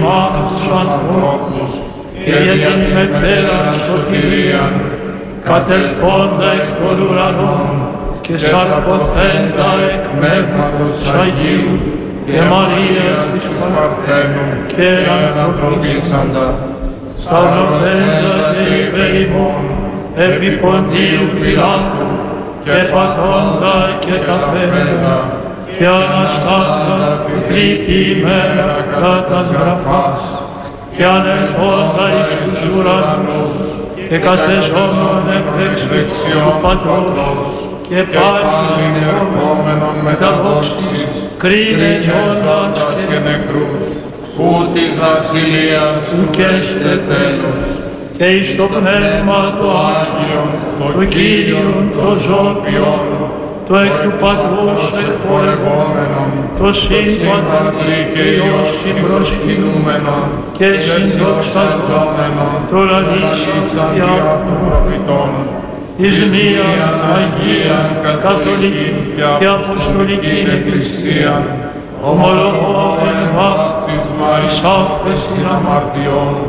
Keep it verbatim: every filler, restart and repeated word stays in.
εμάς τους ανθρώπους και για την μετέραν σωτηρίαν, κατελθόντα εκ των ουρανών και σαρκωθέντα εκ Πνεύματος Αγίου και Μαρίας της Παρθένου και ανθρωπίσαντα, σταυρωθέντα και υπέρ ημών επί Ποντίου Πιλάτου και παθόντα και ταφέντα και αναστάντα την τρίτη ημέρα κατά γραφάς και ανελθόντα εις τους ουρανούς και καθεζόμον εκ δεξιού του Πατρός και πάλι ερχόμενον με τα δόξης κρίνεζοντας και νεκρούς, που της βασιλείας σου και έστε τέλος, και εις το Πνεύμα το Άγιον, το Κύριον, το ζώπιον, το εκ του Πατρός εκπορευόμενον, το σύμπαντα και Υιός συμπροσκυνούμενον και συνδοξαζόμενον, το λαλήσιν διά των προφητών, εις μίαν Αγίαν Καθολική και Αποστολική Εκκλησία, ομολογώ εν βάπτισμα εις άφεσιν αμαρτιών,